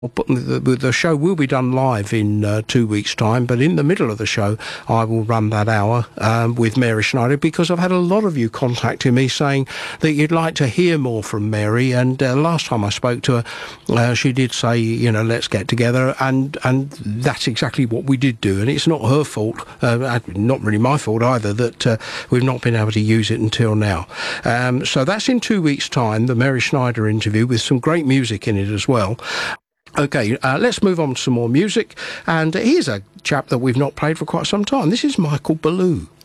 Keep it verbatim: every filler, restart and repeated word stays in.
But the, the show will be done live in uh, two weeks' time, but in the middle of the show, I will run that hour um, with Mary Schneider, because I've had a lot of you contacting me saying that you'd like to hear more from Mary. And uh, last time I spoke to her, uh, she did say, you know, let's get together, and and that's exactly what we did do. And it's not her fault, uh, not really my fault either, that uh, we've not been able to use it until now. Um, so that's in two weeks' time, the Mary Schneider interview, with some great music in it as well. Okay, uh, let's move on to some more music, and here's a chap that we've not played for quite some time. This is Michael Ballou.